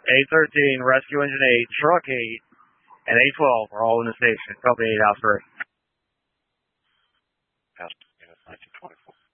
813, Rescue Engine 8, Truck 8, and 812 are all in the station. Copy 8, House 3. House 1924.